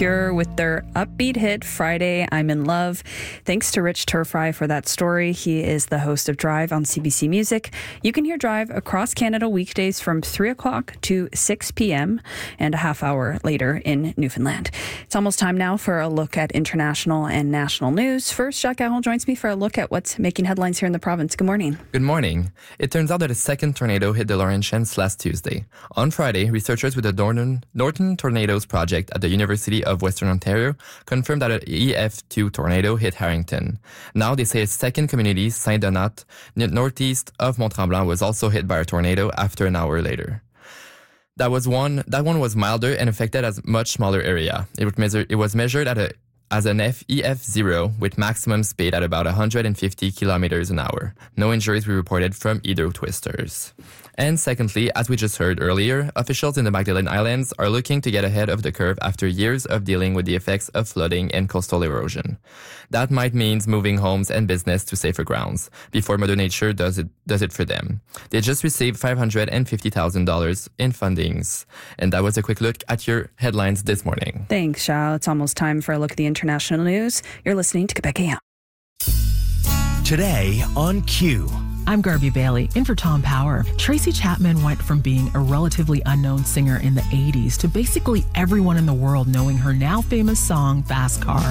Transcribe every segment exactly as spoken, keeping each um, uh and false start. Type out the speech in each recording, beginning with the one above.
Cure with their upbeat hit, Friday, I'm in Love. Thanks to Rich Turfry for that story. He is the host of Drive on C B C Music. You can hear Drive across Canada weekdays from three o'clock to six p.m. and a half hour later in Newfoundland. It's almost time now for a look at international and national news. First, Jacques Carroll joins me for a look at what's making headlines here in the province. Good morning. Good morning. It turns out that a second tornado hit the Laurentians last Tuesday. On Friday, researchers with the Northern, Northern Tornadoes Project at the University of Western Ontario confirmed that an E F two tornado hit Harrington. Now they say a second community, Saint-Donat, northeast of Mont-Tremblant, was also hit by a tornado after an hour later. That was one. That one was milder and affected a much smaller area. It was measured. It was measured at a as an F E F zero with maximum speed at about one hundred fifty kilometers an hour. No injuries were reported from either twisters. And secondly, as we just heard earlier, officials in the Magdalene Islands are looking to get ahead of the curve after years of dealing with the effects of flooding and coastal erosion. That might mean moving homes and business to safer grounds before Mother Nature does it does it for them. They just received five hundred fifty thousand dollars in fundings. And that was a quick look at your headlines this morning. Thanks, Shao. It's almost time for a look at the international news. You're listening to Quebec A M. Today on Q. I'm Garby Bailey, in for Tom Power. Tracy Chapman went from being a relatively unknown singer in the eighties to basically everyone in the world knowing her now famous song, Fast Car.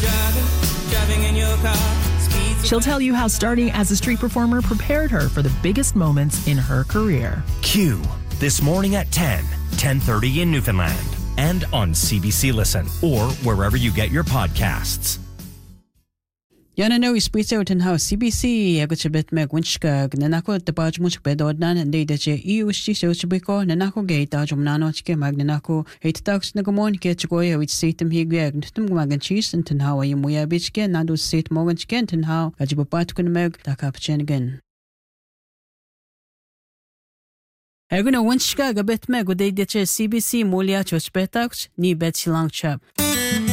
She'll tell you how starting as a street performer prepared her for the biggest moments in her career. Q, this morning at ten, ten thirty in Newfoundland, and on C B C Listen, or wherever you get your podcasts. Yana no ispritse utin how C B C agutibet meg winchka nanako tapaj much bedodnan and they deche iushi sochibiko nanako gate ajumnano chike magnanako eight tax nagamon ketchgoya which seatem higag ntum magan cheese and how you muya bichke nadu seat morgan chicken and how ajibapatkun meg takapchen again. Aguna winchka gabet meg they deche C B C mulia chochbetax ni bet silang chap.